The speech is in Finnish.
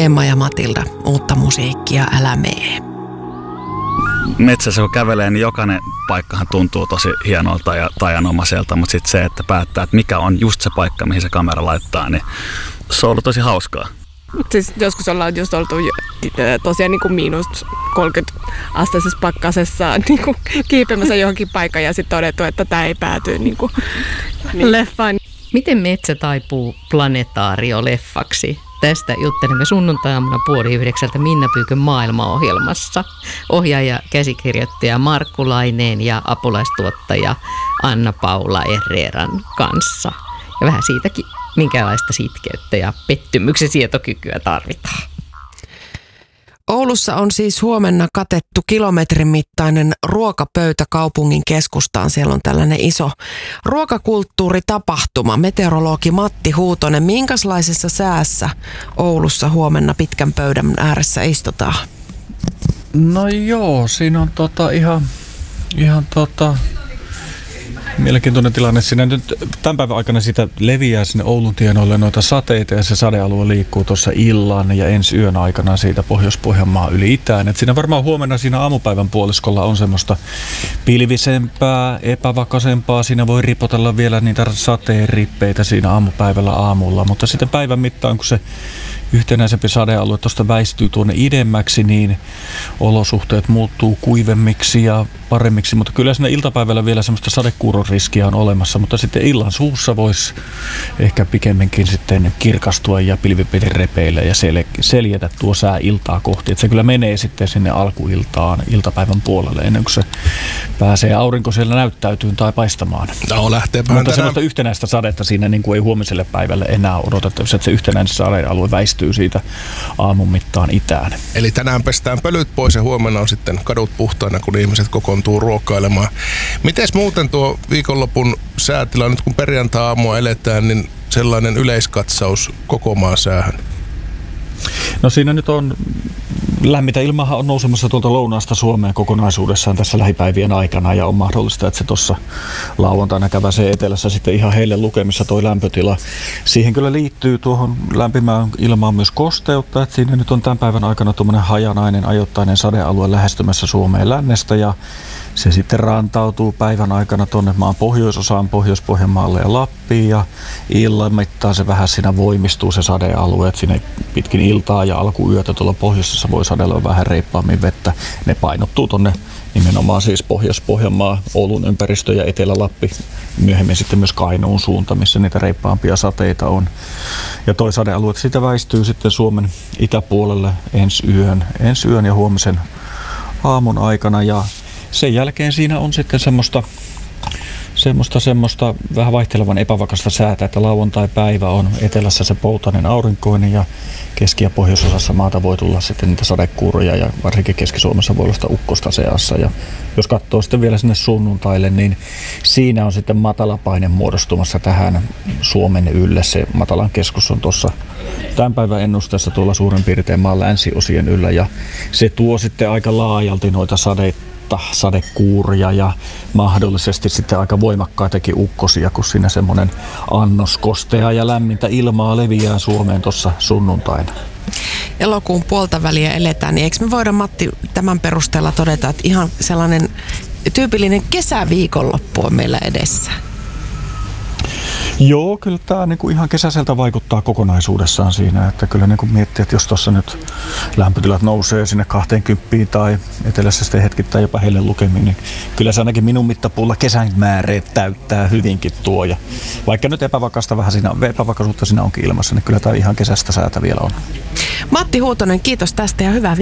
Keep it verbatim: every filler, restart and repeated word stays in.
Emma ja Matilda, uutta musiikkia Älä mee. Metsässä kun kävelee, niin jokainen paikkahan tuntuu tosi hienolta ja taianomaiselta, mutta sitten se, että päättää, että mikä on just se paikka, mihin se kamera laittaa, niin se on ollut tosi hauskaa. Siis joskus ollaan just oltu tosiaan niin kuin miinus kolmekymmentä asteisessa pakkasessa niin kuin kiipemässä johonkin paikkaan ja sitten todettu, että tämä ei pääty niin kuin leffaan. Miten metsä taipuu planetaario-leffaksi? Tästä juttelemme sunnuntai-aamuna puoli yhdeksältä Minna Pyykön maailmaohjelmassa. Ohjaaja, käsikirjoittaja Markku Laineen ja apulaistuottaja Anna-Paula Herreran kanssa. Ja vähän siitäkin, minkälaista sitkeyttä ja pettymyksen sietokykyä tarvitaan. Oulussa on siis huomenna katettu kilometrin mittainen ruokapöytä kaupungin keskustaan. Siellä on tällainen iso ruokakulttuuritapahtuma. Meteorologi Matti Huutonen, minkälaisessa säässä Oulussa huomenna pitkän pöydän ääressä istutaan? No joo, siinä on tota ihan, ihan tota... mielenkiintoinen tilanne. Siinä nyt tämän päivän aikana siitä leviää sinne Oulun tienoille noita sateita ja se sadealue liikkuu tuossa illan ja ensi yön aikana siitä Pohjois-Pohjanmaan yli itään. Et siinä varmaan huomenna siinä aamupäivän puoliskolla on semmoista pilvisempää, epävakaisempaa. Siinä voi ripotella vielä niitä sateen rippeitä siinä aamupäivällä aamulla, mutta sitten päivän mittaan, kun se yhtenäisempi sadealue tuosta väistyy tuonne idemmäksi, niin olosuhteet muuttuu kuivemmiksi ja paremmiksi, mutta kyllä siinä iltapäivällä vielä semmoista sadekuuron riskiä on olemassa, mutta sitten illan suussa voisi ehkä pikemminkin sitten kirkastua ja pilvipeli repeillä ja sel- seljätä tuo sää iltaa kohti, että se kyllä menee sitten sinne alkuiltaan iltapäivän puolelle ennen kuin se pääsee aurinko siellä näyttäytyyn tai paistamaan. No, lähtee mutta tänään semmoista yhtenäistä sadetta siinä niin kuin ei huomiselle päivälle enää odotettavissa, että se yhtenäinen sadealue väistyy siitä aamun mittaan itään. Eli tänään pestään pölyt pois ja huomenna on sitten kadut puhtaina, kun ihmiset kokoontuu ruokailemaan. Mites muuten tuo viikonlopun säätila, nyt kun perjantai-aamua eletään, niin sellainen yleiskatsaus koko maan säähän? No siinä nyt on, lämmintä ilmahan on nousemassa tuolta lounaasta Suomeen kokonaisuudessaan tässä lähipäivien aikana ja on mahdollista, että se tuossa lauantaina käväsee etelässä sitten ihan heille lukemissa toi lämpötila. Siihen kyllä liittyy tuohon lämpimään ilmaan myös kosteutta, että siinä nyt on tämän päivän aikana tuommoinen hajanainen ajoittainen sadealue lähestymässä Suomeen lännestä ja se sitten rantautuu päivän aikana tuonne maan pohjoisosaan, Pohjois-Pohjanmaalle ja Lappiin ja illan mittaan se vähän siinä voimistuu se sadealue, että siinä pitkin iltaa ja alkuyötä tuolla pohjoisessa voi sadella vähän reippaammin vettä. Ne painottuu tuonne nimenomaan siis Pohjois-Pohjanmaa, Oulun ympäristö ja Etelä-Lappi, myöhemmin sitten myös Kainuun suunta, missä niitä reippaampia sateita on. Ja toi sadealue siitä väistyy sitten Suomen itäpuolelle ensi yön, ensi yön ja huomisen aamun aikana ja sen jälkeen siinä on sitten semmoista, semmoista, semmoista vähän vaihtelevan epävakasta säätä, että lauantai-päivä on etelässä se poutainen aurinkoinen ja keski- ja pohjoisosassa maata voi tulla sitten niitä sadekuuroja ja varsinkin Keski-Suomessa voi olla sitä ukkosta seassa. Ja jos katsoo sitten vielä sinne sunnuntaille, niin siinä on sitten matala paine muodostumassa tähän Suomen ylle. Se matalan keskus on tuossa tämän päivän ennusteessa tuolla suurin piirtein maan länsiosien yllä ja se tuo sitten aika laajalti noita sadeita. Sadekuuria ja mahdollisesti sitten aika voimakkaitakin ukkosia, kun siinä semmoinen annos kostea ja lämmintä ilmaa leviää Suomeen tuossa sunnuntaina. Elokuun puolta väliä eletään, niin eikö me voida, Matti, tämän perusteella todeta, että ihan sellainen tyypillinen kesäviikonloppu on meillä edessä? Joo, kyllä tämä niinku ihan kesäiseltä vaikuttaa kokonaisuudessaan siinä, että kyllä niinku miettii, että jos tuossa nyt lämpötilat nousee sinne kaksikymmentä tai etelässä sitten hetkittäin jopa heille lukemiin, niin kyllä se ainakin minun mittapuulla kesän määreet täyttää hyvinkin tuo. Ja vaikka nyt epävakaista vähän siinä, epävakaisuutta siinä onkin ilmassa, niin kyllä tämä ihan kesästä säätä vielä on. Matti Huutonen, kiitos tästä ja hyvää viikkoa.